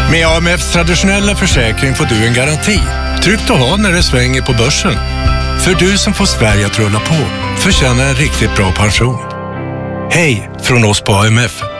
Med AMFs traditionella försäkring får du en garanti. Tryggt att ha när det svänger på börsen. För du som får Sverige att rulla på förtjänar en riktigt bra pension. Hej från oss på AMF.